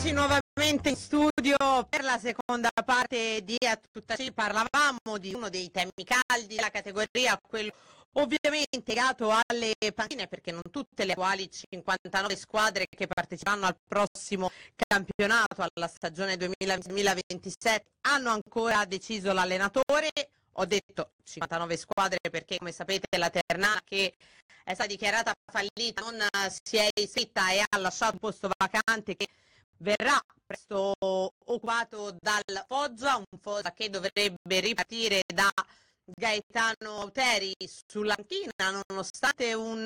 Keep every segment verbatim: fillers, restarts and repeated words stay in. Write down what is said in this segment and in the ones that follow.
Eccoci nuovamente in studio per la seconda parte di A Tutta Ci. Parlavamo di uno dei temi caldi della categoria, quello ovviamente legato alle panchine, perché non tutte le attuali cinquantanove squadre che parteciperanno al prossimo campionato, alla stagione duemilaventisette, hanno ancora deciso l'allenatore. Ho detto cinquantanove squadre perché, come sapete, la Ternana, che è stata dichiarata fallita, non si è iscritta e ha lasciato un posto vacante che verrà presto occupato dal Foggia, un Foggia che dovrebbe ripartire da Gaetano Auteri sulla panchina, nonostante un,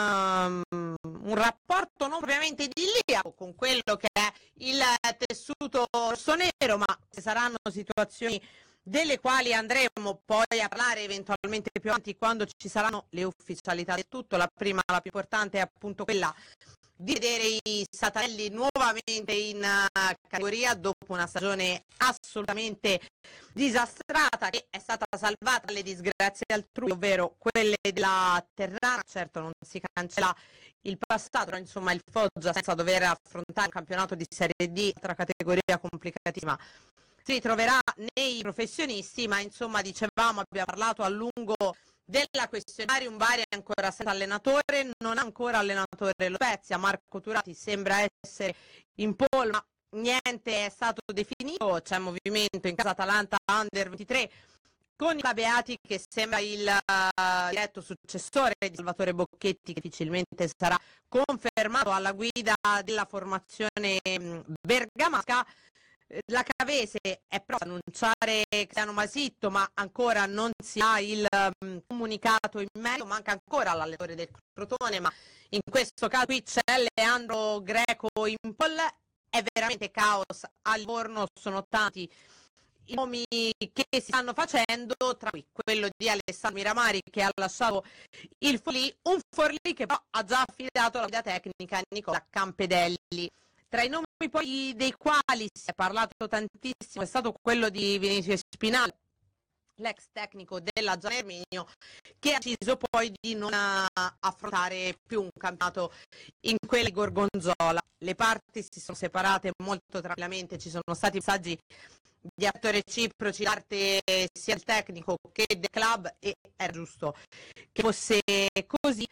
um, un rapporto non propriamente idilliaco con quello che è il tessuto rossonero, ma ci saranno situazioni delle quali andremo poi a parlare eventualmente più avanti quando ci saranno le ufficialità del tutto. La prima, la più importante, è appunto quella di vedere i Satanelli nuovamente in uh, categoria dopo una stagione assolutamente disastrata, che è stata salvata dalle disgrazie altrui, ovvero quelle della Ternana. Certo, non si cancella il passato, però insomma il Foggia, senza dover affrontare un campionato di Serie D, altra categoria complicatissima, si troverà nei professionisti. Ma insomma, dicevamo, abbiamo parlato a lungo della questionarium varia, ancora senza allenatore, non ha ancora allenatore lo Spezia. Marco Turati sembra essere in pole, ma niente è stato definito. C'è movimento in casa Atalanta Under ventitré con Nicola Beati, che sembra il uh, diretto successore di Salvatore Bocchetti, che difficilmente sarà confermato alla guida della formazione bergamasca. La Cavese è pronta ad annunciare Cristiano Masitto, ma ancora non si ha il um, comunicato in merito. Manca ancora l'allenatore del Crotone, ma in questo caso qui c'è Leandro Greco in pole. È veramente caos a Livorno, sono tanti i nomi che si stanno facendo, tra cui quello di Alessandro Miramari, che ha lasciato il Forlì, un Forlì che però ha già affidato la guida tecnica a Nicola Campedelli. Tra i nomi poi dei quali si è parlato tantissimo è stato quello di Vinicius Spinal, l'ex tecnico della Gian Erminio, che ha deciso poi di non affrontare più un campionato in quella di Gorgonzola. Le parti si sono separate molto tranquillamente, ci sono stati messaggi di attori reciproci da parte sia del tecnico che del club, e era giusto che fosse così.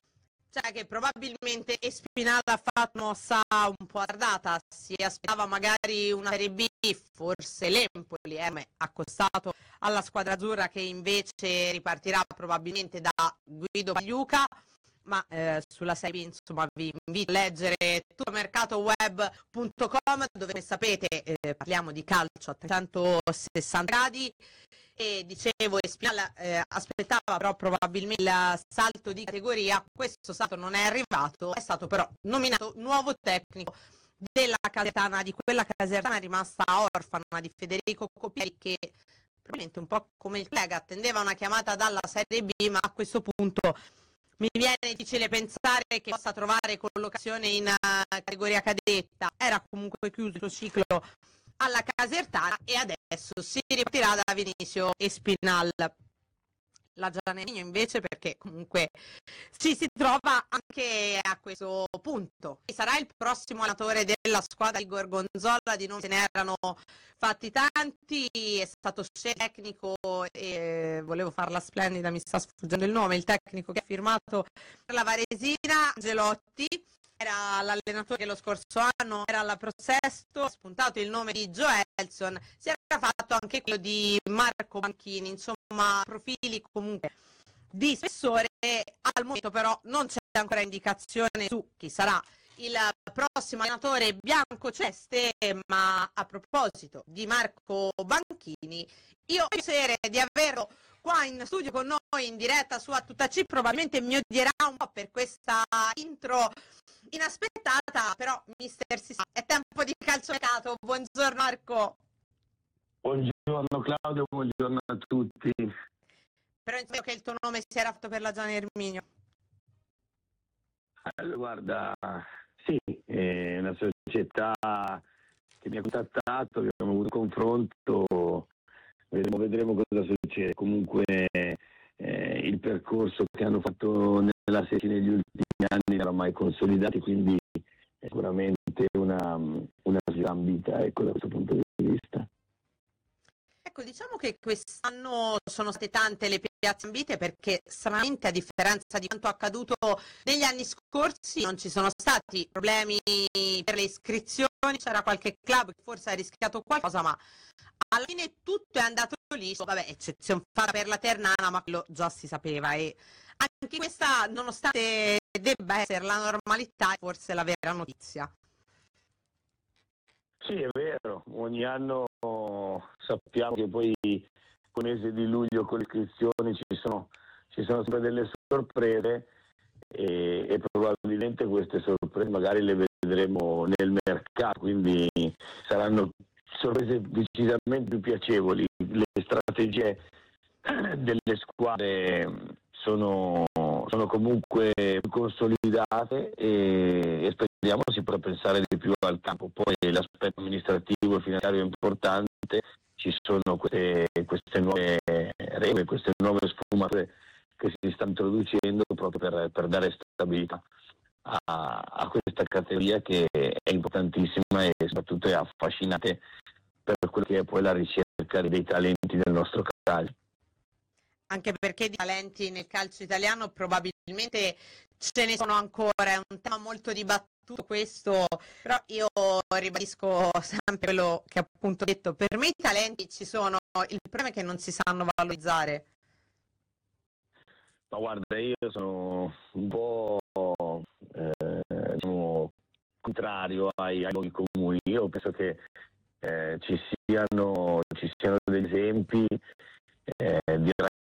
Cioè che probabilmente Espinal ha fatto una mossa un po' tardata, si aspettava magari una Serie B, forse l'Empoli, eh, accostato alla squadra azzurra, che invece ripartirà probabilmente da Guido Pagliuca. Ma eh, sulla Serie B, insomma, vi invito a leggere tuttomercatoweb punto com, dove, come sapete, eh, parliamo di calcio a trecentosessanta gradi. E dicevo, Espinal eh, aspettava però probabilmente il salto di categoria. Questo salto non è arrivato, è stato però nominato nuovo tecnico della Casertana, di quella Casertana rimasta orfana di Federico Copieri, che probabilmente un po' come il collega attendeva una chiamata dalla Serie B, ma a questo punto mi viene difficile pensare che possa trovare collocazione in uh, categoria cadetta. Era comunque chiuso il suo ciclo alla Casertana e adesso si ripartirà da Vinicio Espinal. La Gian Erminio invece, perché comunque ci si trova anche a questo punto. E sarà il prossimo allenatore della squadra di Gorgonzola, di non se ne erano fatti tanti, è stato scelto tecnico, e volevo farla splendida, mi sta sfuggendo il nome, il tecnico che ha firmato per la Varesina, Angelotti. Era l'allenatore che lo scorso anno era alla Prosesto, ha spuntato il nome di Joelson, si era fatto anche quello di Marco Banchini, insomma profili comunque di spessore. Al momento però non c'è ancora indicazione su chi sarà il prossimo allenatore biancoceleste, ma a proposito di Marco Banchini, io ho il piacere di averlo qua in studio con noi in diretta su A Tutta Ci. Probabilmente mi odierà un po' per questa intro inaspettata, però mister si sa, è tempo di calciomercato. Buongiorno Marco. Buongiorno Claudio, buongiorno a tutti. Però insomma che il tuo nome si era fatto per la Gian Erminio. Allora, guarda, sì, è una società che mi ha contattato, abbiamo avuto un confronto, vedremo, vedremo cosa succede. Comunque eh, il percorso che hanno fatto nella Serie negli ultimi anni era ormai consolidati, quindi è sicuramente una, una società ambita, ecco, da questo punto di vista. Ecco, diciamo che quest'anno sono state tante le piazze ambite perché stranamente, a differenza di quanto accaduto negli anni scorsi, non ci sono stati problemi per le iscrizioni, c'era qualche club che forse ha rischiato qualcosa, ma alla fine tutto è andato liscio, vabbè, eccezione fatta per la Ternana, ma quello già si sapeva, e anche questa, nonostante debba essere la normalità, è forse la vera notizia. Sì, è vero, ogni anno sappiamo che poi con il mese di luglio con le iscrizioni ci sono, ci sono sempre delle sorprese e, e probabilmente queste sorprese magari le vedremo nel mercato, quindi saranno sorprese decisamente più piacevoli. Le strategie delle squadre sono, sono comunque consolidate e, e speriamo si possa pensare di più al campo. Poi l'aspetto amministrativo e finanziario è importante, ci sono queste, queste nuove regole, queste nuove sfumature che si stanno introducendo proprio per, per dare stabilità a, a questa categoria che è importantissima e soprattutto è affascinante per quello che è poi la ricerca dei talenti del nostro calcio. Anche perché di talenti nel calcio italiano probabilmente ce ne sono ancora, è un tema molto dibattuto questo, però io ribadisco sempre quello che appunto ho detto, per me i talenti ci sono, il problema è che non si sanno valorizzare. Ma guarda, io sono un po' eh, diciamo, contrario ai, ai luoghi comuni. Io penso che eh, ci siano, ci siano degli esempi eh, di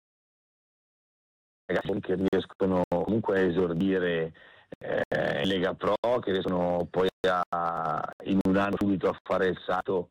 ragazzi che riescono comunque a esordire eh, in Lega Pro, che riescono poi a, in un anno subito a fare il salto.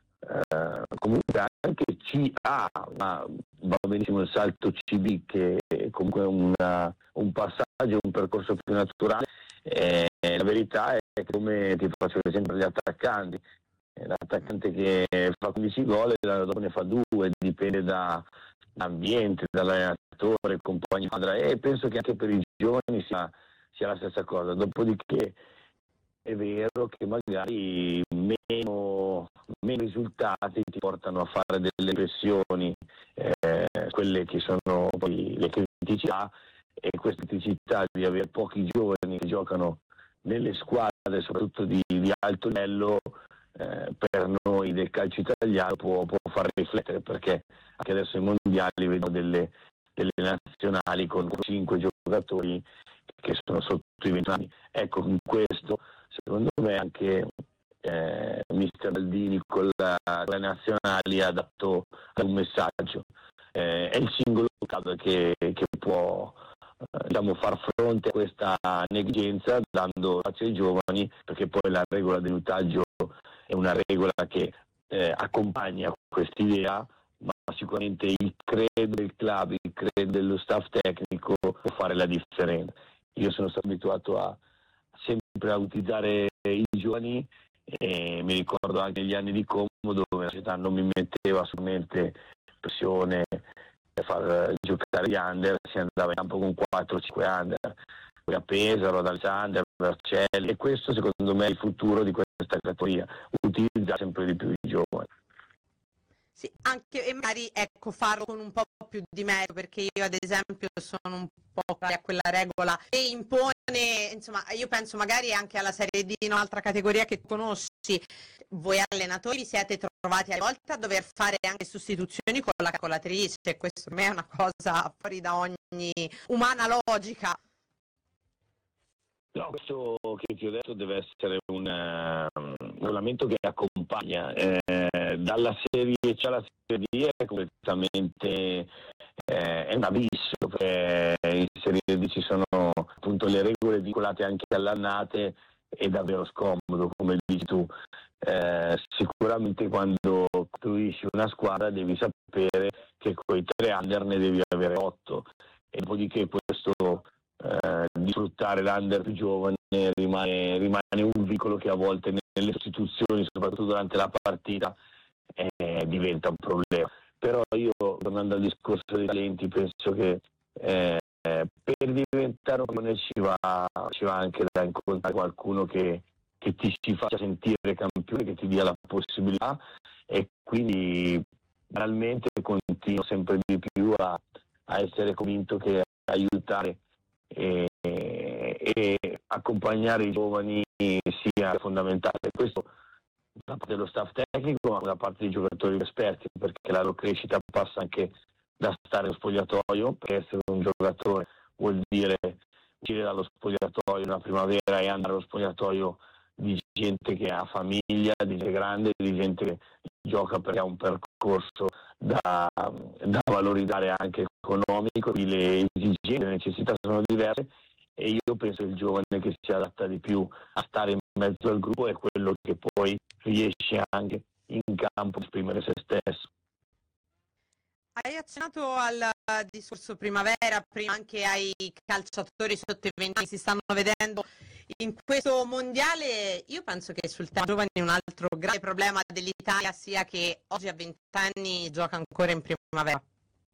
Eh, comunque anche C A, ma va benissimo il salto C B, che è comunque una, un passaggio, un percorso più naturale. Eh, la verità è che, come ti faccio l'esempio degli attaccanti, l'attaccante che fa quindici gol e dopo ne fa due, dipende da ambiente, dall'allenatore, compagni di squadra, e penso che anche per i giovani sia, sia la stessa cosa. Dopodiché è vero che magari meno, meno risultati ti portano a fare delle pressioni, eh, quelle che sono poi le criticità, e queste criticità di avere pochi giovani che giocano nelle squadre soprattutto di, di alto livello, eh, per noi del calcio italiano può, può far riflettere, perché anche adesso ai mondiali vedo delle, delle nazionali con cinque giocatori che sono sotto i venti anni. Ecco, con questo secondo me anche eh, mister Baldini con la, con le nazionali ha dato un messaggio. Eh, è il singolo che, che può eh, diciamo, far fronte a questa negligenza dando spazio ai giovani, perché poi la regola del minutaggio è una regola che eh, accompagna quest'idea, ma sicuramente il credo del club, il credo dello staff tecnico può fare la differenza. Io sono stato abituato a sempre a utilizzare i giovani e mi ricordo anche gli anni di Como, dove la società non mi metteva assolutamente pressione per far giocare gli under, si andava in campo con quattro cinque under, poi a Pesaro, ad Alexander, Vercelli, e questo secondo me è il futuro di questa categoria, utilizzare sempre di più i giovani. Sì, anche e magari ecco farlo con un po' più di merito, perché io ad esempio sono un po' a quella regola che impone, insomma, io penso magari anche alla Serie D, in un'altra categoria che conosci, voi allenatori vi siete trovati a volte a dover fare anche sostituzioni con la calcolatrice, e questo per me è una cosa fuori da ogni umana logica. No, questo che ti ho detto deve essere un, uh, un regolamento che accompagna eh, dalla Serie C alla Serie D, è completamente eh, è un abisso, perché in Serie D ci sono appunto le regole vincolate anche all'annate, è davvero scomodo, come dici tu. Eh, sicuramente quando costruisci una squadra devi sapere che con i tre under ne devi avere otto, e dopodiché questo Eh, di sfruttare l'under più giovane rimane, rimane un vincolo che a volte nelle sostituzioni, soprattutto durante la partita, eh, diventa un problema. Però io, tornando al discorso dei talenti, penso che eh, per diventare un giovane ci va, ci va anche da incontrare qualcuno che, che ti si faccia sentire campione, che ti dia la possibilità, e quindi realmente continuo sempre di più a, a essere convinto che aiutare e, e accompagnare i giovani sia fondamentale. Questo da parte dello staff tecnico, ma da parte dei giocatori esperti, perché la loro crescita passa anche da stare allo spogliatoio, perché essere un giocatore vuol dire uscire dallo spogliatoio in una primavera e andare allo spogliatoio di gente che ha famiglia, di gente grande, di gente che gioca perché ha un percorso da, da valorizzare anche economico, le esigenze, le necessità sono diverse, e io penso che il giovane che si adatta di più a stare in mezzo al gruppo è quello che poi riesce anche in campo a esprimere se stesso. Hai accennato al discorso primavera, prima anche ai calciatori sotto i venti anni si stanno vedendo in questo mondiale. Io penso che sul tema giovani un altro grave problema dell'Italia sia che oggi a venti anni gioca ancora in primavera.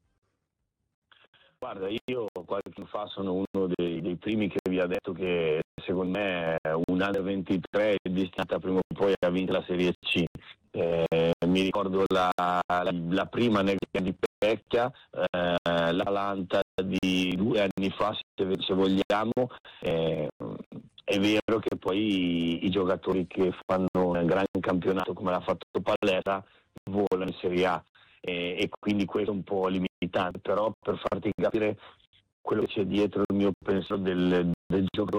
Guarda, io qualche anno fa sono uno dei, dei primi che vi ha detto che secondo me un under ventitré è destinata prima o poi a vincere la Serie C. Eh, mi ricordo la, la, la prima nel di Pecchia, eh, l'Atalanta di due anni fa, se, se vogliamo. Eh, è vero che poi i, i giocatori che fanno un gran campionato come l'ha fatto Palletta volano in Serie A. E, e quindi questo è un po' limitante, però per farti capire quello che c'è dietro il mio pensiero del, del giocatore